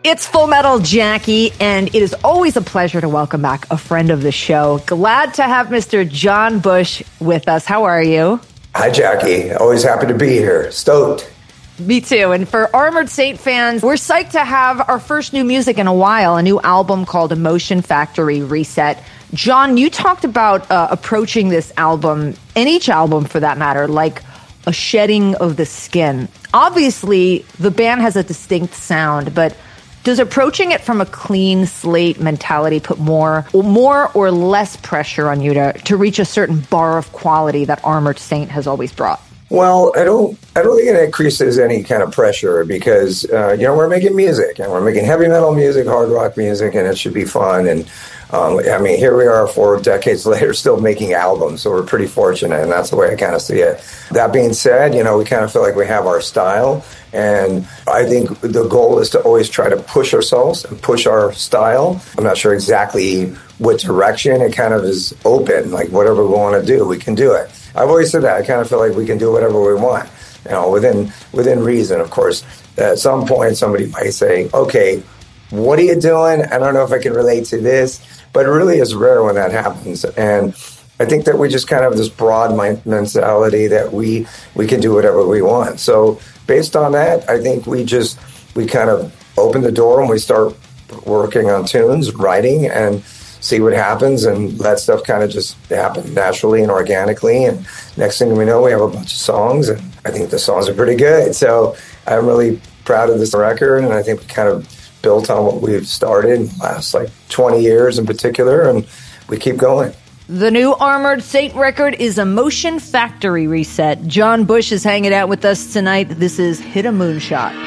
It's Full Metal Jackie, and it is always a pleasure to welcome back a friend of the show. Glad to have Mr. John Bush with us. How are you? Hi, Jackie. Always happy to be here. Stoked. Me too. And for Armored Saint fans, we're psyched to have our first new music in a while, a new album called Emotion Factory Reset. John, you talked about approaching this album, and each album for that matter, like a shedding of the skin. Obviously, the band has a distinct sound, but does approaching it from a clean slate mentality put more or less pressure on you to reach a certain bar of quality that Armored Saint has always brought? Well, I don't think it increases any kind of pressure because, we're making music and we're making heavy metal music, hard rock music, and it should be fun. And here we are 4 decades later still making albums, so we're pretty fortunate, and that's the way I kind of see it. That being said, we kind of feel like we have our style, and I think the goal is to always try to push ourselves and push our style. I'm not sure exactly what direction. It kind of is open, like whatever we want to do, we can do it. I've always said that. I kind of feel like we can do whatever we want, within reason, of course. At some point, somebody might say, okay, what are you doing? I don't know if I can relate to this, but it really is rare when that happens. And I think that we just kind of have this broad mentality that we can do whatever we want. So based on that, I think we kind of open the door and we start working on tunes, writing, and see what happens, and let stuff kind of just happen naturally and organically. And next thing we know, we have a bunch of songs, and I think the songs are pretty good. So I'm really proud of this record, and I think we kind of built on what we've started in the last 20 years in particular, and we keep going. The new Armored Saint record is Emotion Factory Reset. John Bush is hanging out with us tonight. This is Hit a Moonshot.